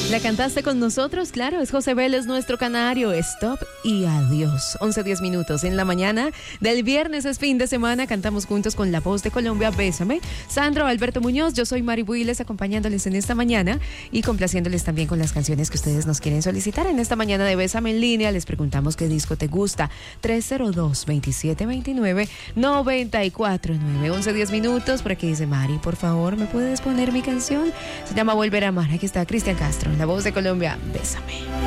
¿La cantaste con nosotros? Claro, es José Vélez, nuestro canario. Stop y adiós. 11:10 en la mañana del viernes, es fin de semana. Cantamos juntos con La Voz de Colombia, Bésame. Sandro, Alberto Muñoz, yo soy Mari Builes, acompañándoles en esta mañana y complaciéndoles también con las canciones que ustedes nos quieren solicitar. En esta mañana de Bésame en línea les preguntamos qué disco te gusta. 302-2729-949. 11:10. Por aquí dice Mari, por favor, ¿me puedes poner mi canción? Se llama Volver a Amar. Aquí está Cristian Castro, La Voz de Colombia, Bésame.